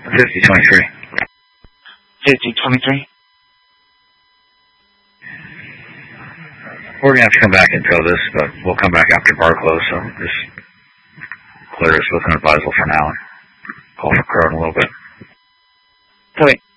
5023. 5023. We're going to have to come back and tow this, but we'll come back after bar close, so just clear us with an advisal for now. Call for Crow in a little bit. Copy.